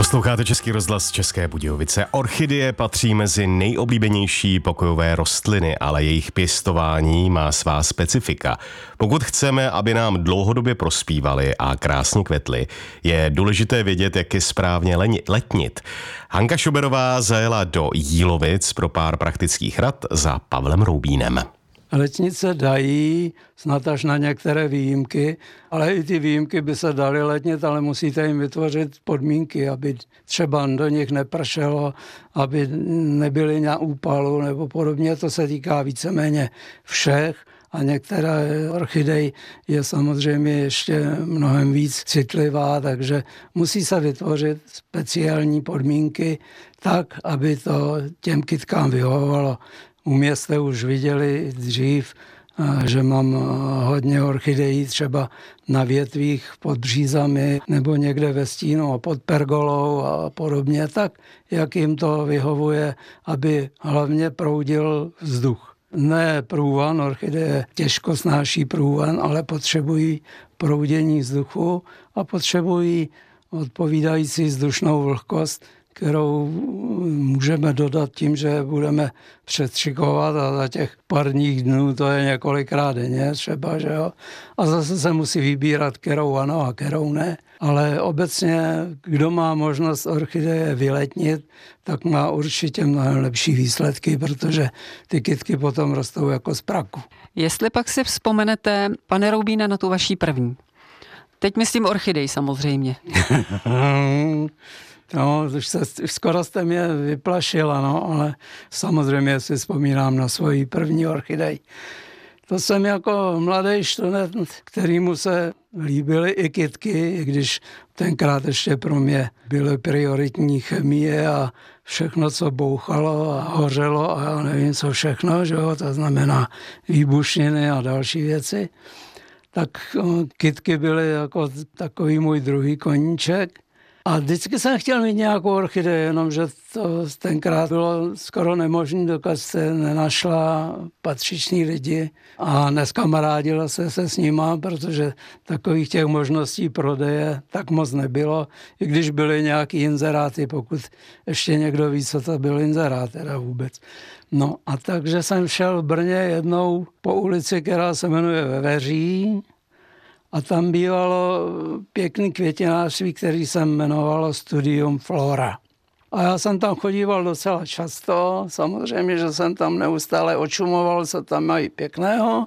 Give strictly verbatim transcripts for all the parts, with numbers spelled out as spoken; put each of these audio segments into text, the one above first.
Posloucháte Český rozhlas České Budějovice. Orchidie patří mezi nejoblíbenější pokojové rostliny, ale jejich pěstování má svá specifika. Pokud chceme, aby nám dlouhodobě prospívaly a krásně kvetly, je důležité vědět, jak je správně letnit. Hanka Šoberová zajela do Jílovic pro pár praktických rad za Pavlem Roubínem. Letnit se dají, snad až na některé výjimky, ale i ty výjimky by se daly letnit, ale musíte jim vytvořit podmínky, aby třeba do nich nepršelo, aby nebyly na úpalu nebo podobně. To se týká víceméně všech a některé orchidej je samozřejmě ještě mnohem víc citlivá, takže musí se vytvořit speciální podmínky tak, aby to těm kytkám vyhovovalo. U mě jste už viděli dřív, že mám hodně orchidejí třeba na větvích pod břízami nebo někde ve stínu a pod pergolou a podobně, tak jak jim to vyhovuje, aby hlavně proudil vzduch. Ne průvan, orchideje těžko snáší průvan, ale potřebují proudění vzduchu a potřebují odpovídající vzdušnou vlhkost, kterou můžeme dodat tím, že budeme přestřikovat a za těch parních dnů to je několikrát denně třeba, že jo. A zase se musí vybírat, kterou ano a kterou ne. Ale obecně, kdo má možnost orchideje vyletnit, tak má určitě mnohem lepší výsledky, protože ty kytky potom rostou jako z praku. Jestli pak si vzpomenete, pane Roubíne, na tu vaší první. Teď myslím orchidej samozřejmě. No, už, se, už skoro jste mě vyplašila, no, ale samozřejmě si vzpomínám na svoji první orchidej. To jsem jako mladý študent, kterýmu se líbily i kytky, i když tenkrát ještě pro mě byly prioritní chemie a všechno, co bouchalo a hořelo a já nevím, co všechno, že jo, to znamená výbušniny a další věci. Tak kytky byly jako takový můj druhý koníček. A vždycky jsem chtěl mít nějakou orchidej, jenomže to tenkrát bylo skoro nemožné, dokud se nenašla patřiční lidi a neskamarádila se se s nima, protože takových těch možností prodeje tak moc nebylo, i když byly nějaký inzeráty, pokud ještě někdo ví, co to byl inzerát teda vůbec. No a takže jsem šel v Brně jednou po ulici, která se jmenuje Veveří, a tam bývalo pěkný květinářství, který se jmenovalo Studium Flora. A já jsem tam chodíval docela často, samozřejmě, že jsem tam neustále očumoval, co tam mají pěkného.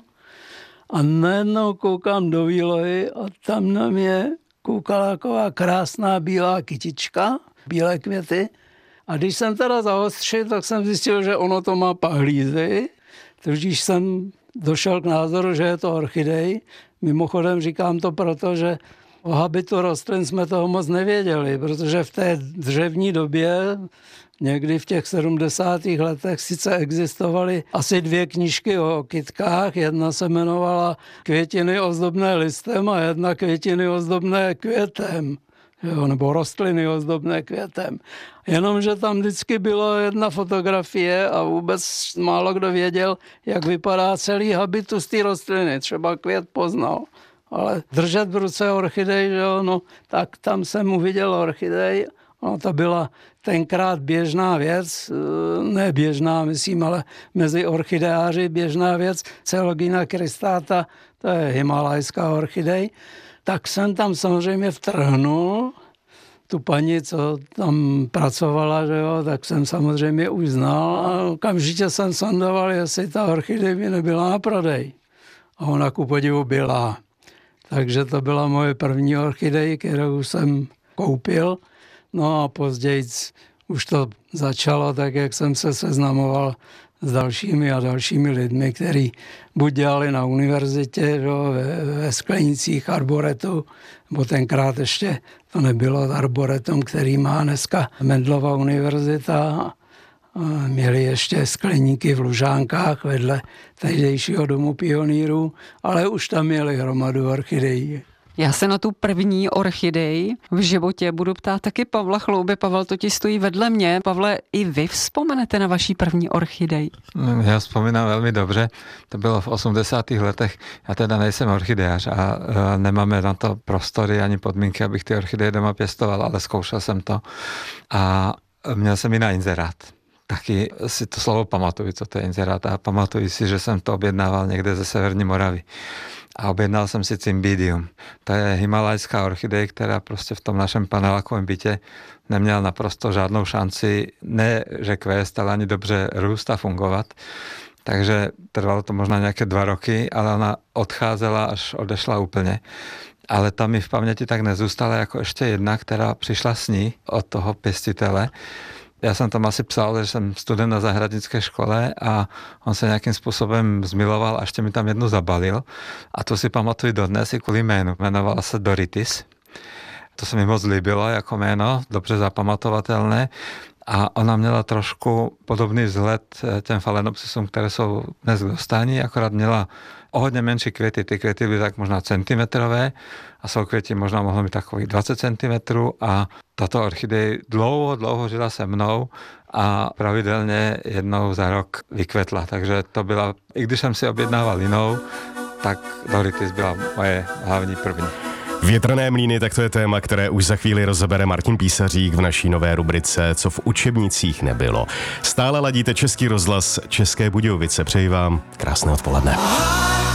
A najednou koukám do výlohy a tam na mě koukala taková krásná bílá kytička, bílé květy. A když jsem teda zaostřil, tak jsem zjistil, že ono to má pahlízy. Takže jsem došel k názoru, že je to orchidej. Mimochodem říkám to proto, že o habitu rostlin jsme toho moc nevěděli, protože v té dřevní době, někdy v těch sedmdesátých letech, sice existovaly asi dvě knížky o kytkách. Jedna se jmenovala Květiny ozdobné listem a jedna Květiny ozdobné květem. Jo, nebo rostliny ozdobné květem. Jenomže tam vždycky byla jedna fotografie a vůbec málo kdo věděl, jak vypadá celý habitus té rostliny. Třeba květ poznal. Ale držet v ruce orchidej, že jo, no, tak tam jsem uviděl orchidej. No, to byla tenkrát běžná věc, ne běžná, myslím, ale mezi orchideáři běžná věc. Celogina cristata, to je himalajská orchidej. Tak jsem tam samozřejmě vtrhnul, tu paní, co tam pracovala, že jo, tak jsem samozřejmě už znal a okamžitě jsem sondoval, jestli ta orchidej by nebyla na prodej. A ona ku podivu byla. Takže to byla moje první orchidej, kterou jsem koupil. No a později už to začalo tak, jak jsem se seznamoval s dalšími a dalšími lidmi, kteří buď dělali na univerzitě, jo, ve, ve sklenicích arboretu, nebo tenkrát ještě to nebylo arboretum, který má dneska Mendelova univerzita. Měli ještě skleníky v Lužánkách vedle tehdejšího domu pionýrů, ale už tam měli hromadu orchidejí. Já se na tu první orchidej v životě budu ptát taky Pavla Chlouby. Pavel totiž stojí vedle mě. Pavle, i vy vzpomenete na vaší první orchidej? Já vzpomínám velmi dobře. To bylo v osmdesátých letech. Já teda nejsem orchideář a nemáme na to prostory ani podmínky, abych ty orchideje doma pěstoval, ale zkoušel jsem to. A měl jsem i na inzerát. Taky si to slovo pamatuju, co to je inzerát. A pamatuju si, že jsem to objednával někde ze severní Moravy. A objednal jsem si cymbidium. To je himalajská orchidej, která prostě v tom našem panelákovém bytě neměla naprosto žádnou šanci, ne že kvést, ale ani dobře růst a fungovat. Takže trvalo to možná nějaké dva roky, ale ona odcházela, až odešla úplně. Ale tam mi v paměti tak nezůstala jako ještě jedna, která přišla s ní od toho pěstitele. Já jsem tam asi psal, že jsem student na zahradnické škole a on se nějakým způsobem zmiloval a ještě mi tam jednu zabalil. A to si pamatuju dodnes i kvůli jménu. Jmenovala se Doritis. To se mi moc líbilo jako jméno, dobře zapamatovatelné. A ona měla trošku podobný vzhled těm Phalaenopsisům, které jsou dnes k dostání, akorát měla o hodně menší květy. Ty květy byly tak možná centimetrové a soukvětí možná mohlo mít takových dvacet centimetrů a tato orchidej dlouho, dlouho žila se mnou a pravidelně jednou za rok vykvetla. Takže to byla, i když jsem si objednával jinou, tak Doritis byla moje hlavní první. Větrané mlýny, tak to je téma, které už za chvíli rozebere Martin Písařík v naší nové rubrice Co v učebnicích nebylo. Stále ladíte Český rozhlas České Budějovice. Přeji vám krásné odpoledne.